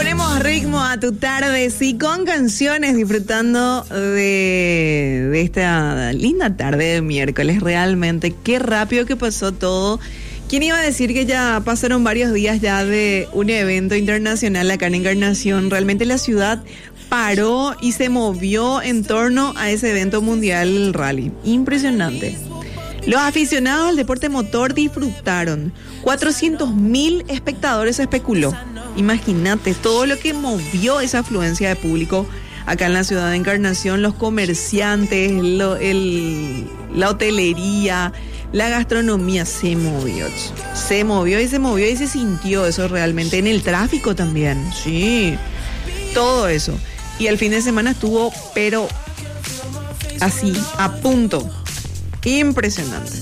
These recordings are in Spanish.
Ponemos ritmo a tu tarde, sí, con canciones, disfrutando de esta linda tarde de miércoles. Realmente, qué rápido que pasó todo. ¿Quién iba a decir que ya pasaron varios días ya de un evento internacional acá en Encarnación? Realmente la ciudad paró y se movió en torno a ese evento mundial, el rally. Impresionante. Los aficionados al deporte motor disfrutaron. 400.000 espectadores se especuló. Imagínate todo lo que movió esa afluencia de público acá en la ciudad de Encarnación. Los comerciantes, la hotelería, la gastronomía se movió y se sintió eso realmente en el tráfico también. Sí, todo eso. Y el fin de semana estuvo, pero así, a punto. Impresionante.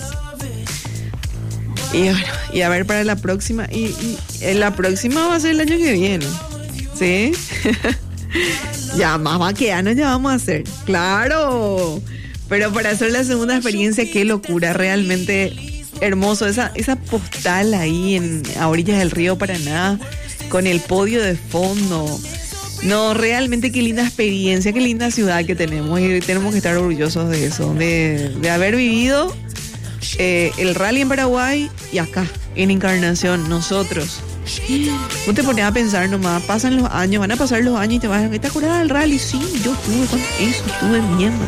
Y bueno, y a ver para la próxima. Y la próxima va a ser el año que viene. ¿Sí? Ya más vaqueanos ya vamos a hacer. ¡Claro! Pero para hacer la segunda experiencia, qué locura. Realmente hermoso. Esa postal ahí a orillas del río Paraná, con el podio de fondo. No, realmente qué linda experiencia, qué linda ciudad que tenemos. Y tenemos que estar orgullosos de eso. De haber vivido el rally en Paraguay y acá, en Encarnación, nosotros. Vos te pones a pensar nomás, pasan los años, van a pasar los años y te vas a decir, ¿te acuerdas del rally? Sí, yo estuve con eso, estuve viendo.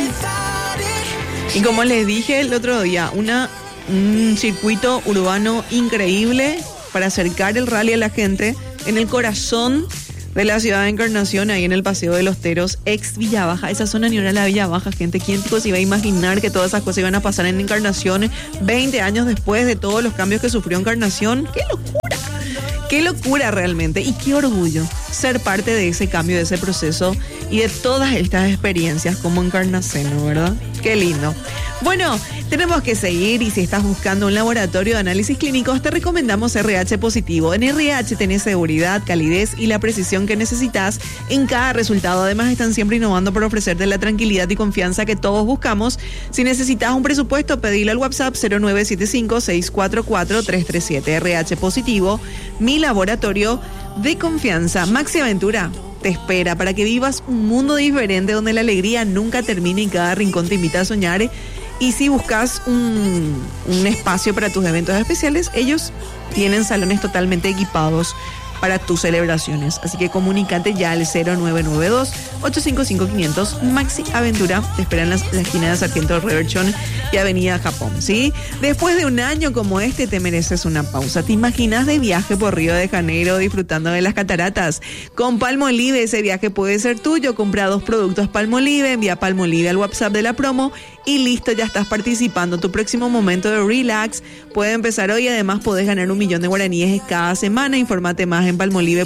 Y como les dije el otro día, un circuito urbano increíble para acercar el rally a la gente en el corazón de la ciudad de Encarnación, ahí en el Paseo de los Teros, ex Villa Baja. Esa zona ni era la Villa Baja, gente. ¿Quién se iba a imaginar que todas esas cosas iban a pasar en Encarnación 20 años después de todos los cambios que sufrió Encarnación? ¡Qué locura! ¡Qué locura realmente! Y qué orgullo ser parte de ese cambio, de ese proceso y de todas estas experiencias como encarnaceno, ¿verdad? ¡Qué lindo! Bueno, tenemos que seguir y si estás buscando un laboratorio de análisis clínicos, te recomendamos RH Positivo. En RH tenés seguridad, calidez y la precisión que necesitas en cada resultado. Además, están siempre innovando por ofrecerte la tranquilidad y confianza que todos buscamos. Si necesitas un presupuesto, pedilo al WhatsApp 0975-644-337. RH Positivo, mi laboratorio de confianza. Maxi Aventura te espera para que vivas un mundo diferente donde la alegría nunca termine y cada rincón te invita a soñar. Y si buscas un espacio para tus eventos especiales, ellos tienen salones totalmente equipados para tus celebraciones. Así que comunícate ya al 0992-855-500. Maxi Aventura te espera en la esquina de Sargento Reverchón y Avenida Japón, ¿sí? Después de un año como este, te mereces una pausa. ¿Te imaginas de viaje por Río de Janeiro disfrutando de las cataratas? Con Palmolive ese viaje puede ser tuyo. Compra 2 productos Palmolive, envía Palmolive al WhatsApp de la promo y listo, ya estás participando. Tu próximo momento de relax puede empezar hoy. Además, podés ganar 1.000.000 de guaraníes cada semana. Infórmate más en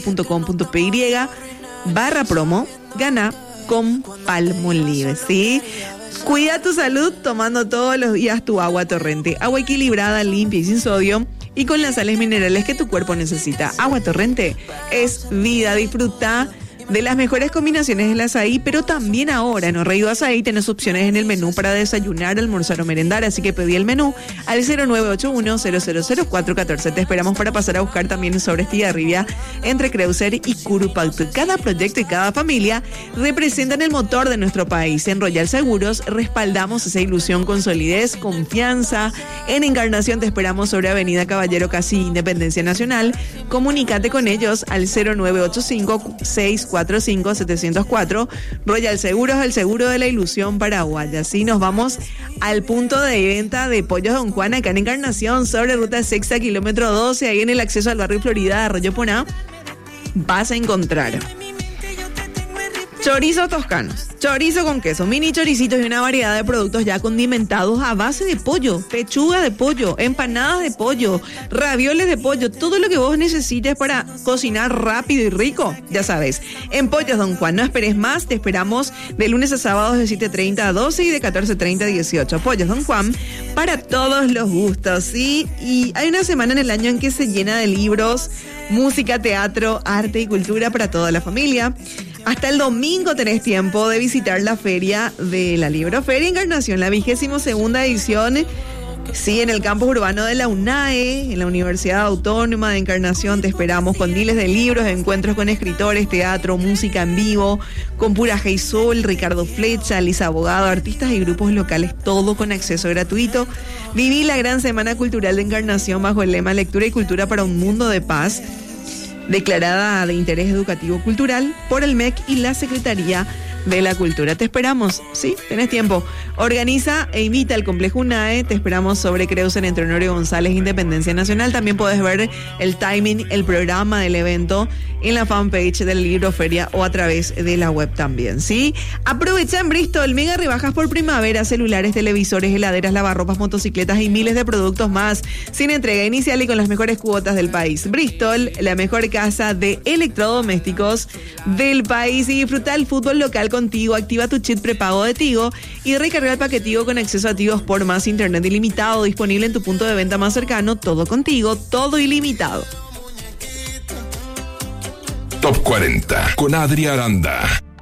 palmolive.com.py/promo. Gana con Palmolive, ¿sí? Cuida tu salud tomando todos los días tu agua Torrente. Agua equilibrada, limpia y sin sodio, y con las sales minerales que tu cuerpo necesita. Agua Torrente es vida. Disfruta de las mejores combinaciones del azaí, pero también ahora en Orreido Azaí tenés opciones en el menú para desayunar, almorzar o merendar, así que pedí el menú al 0981-000-414. Te esperamos para pasar a buscar también sobre Estigarribia, entre Creuser y Curupaytu. Cada proyecto y cada familia representan el motor de nuestro país. En Royal Seguros respaldamos esa ilusión con solidez, confianza. En Encarnación te esperamos sobre Avenida Caballero, casi Independencia Nacional. Comunícate con ellos al 0985-645-704. Royal Seguros, el seguro de la ilusión paraguaya. Así nos vamos al punto de venta de Pollos Don Juan acá en Encarnación, sobre Ruta Sexta, kilómetro 12, ahí en el acceso al barrio Florida de Arroyo Poná. Vas a encontrar chorizos toscanos, chorizo con queso, mini choricitos y una variedad de productos ya condimentados a base de pollo, pechuga de pollo, empanadas de pollo, ravioles de pollo, todo lo que vos necesites para cocinar rápido y rico, ya sabes. En Pollos Don Juan, no esperes más, te esperamos de lunes a sábados de 7:30 a 12 y de 14:30 a 18. Pollos Don Juan, para todos los gustos, ¿sí? Y hay una semana en el año en que se llena de libros, música, teatro, arte y cultura para toda la familia. Hasta el domingo tenés tiempo de visitar la feria de la Libroferia Encarnación, la 22ª edición. Sí, en el campus urbano de la UNAE, en la Universidad Autónoma de Encarnación, te esperamos con miles de libros, encuentros con escritores, teatro, música en vivo, con Pura Hey Sol, Ricardo Flecha, Lisa Abogado, artistas y grupos locales, todo con acceso gratuito. Viví la gran Semana Cultural de Encarnación bajo el lema Lectura y Cultura para un Mundo de Paz, declarada de interés educativo cultural por el MEC y la Secretaría de la Cultura. Te esperamos, ¿sí? Tenés tiempo. Organiza e invita al Complejo UNAE. Te esperamos sobre Creusen entre Honorio González, Independencia Nacional. También puedes ver el timing, el programa del evento en la fanpage del Libro Feria o a través de la web también, ¿sí? Aprovecha en Bristol mega rebajas por primavera, celulares, televisores, heladeras, lavarropas, motocicletas y miles de productos más, sin entrega inicial y con las mejores cuotas del país. Bristol, la mejor casa de electrodomésticos del país. Y disfruta el fútbol local contigo. Activa tu chip prepago de Tigo y recarga el paquetivo con acceso a Tigo por más, internet ilimitado, disponible en tu punto de venta más cercano. Todo contigo, todo ilimitado. Top 40 con Adri Aranda.